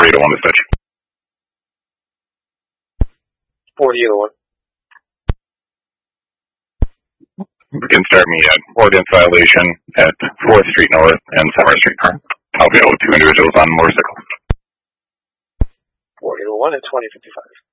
4801 dispatch. 4801. Begin start me at ordinance violation at 4th Street North and Summer Street Park. I'll be out with 2 individuals on motorcycles. 4801 and 2055.